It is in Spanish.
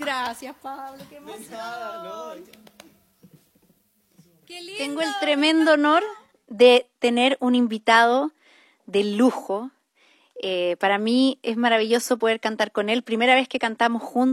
Gracias, Pablo, qué emoción. Qué lindo. Tengo el tremendo honor de tener un invitado de lujo. Para mí es maravilloso poder cantar con él. Primera vez que cantamos juntos.